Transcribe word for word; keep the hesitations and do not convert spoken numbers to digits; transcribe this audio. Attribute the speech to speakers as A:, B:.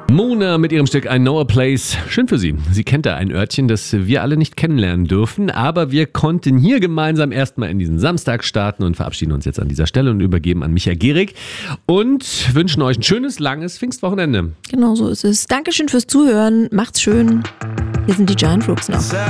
A: Mona mit ihrem Stück I Know a Place. Schön für sie. Sie kennt da ein Örtchen, das wir alle nicht kennenlernen dürfen. Aber wir konnten hier gemeinsam erstmal in diesen Samstag starten und verabschieden uns jetzt an dieser Stelle und übergeben an Micha Gehrig und wünschen euch ein schönes, langes Pfingstwochenende.
B: Genau so ist es. Dankeschön fürs Zuhören. Macht's schön. Hier sind die Giant Rooks noch.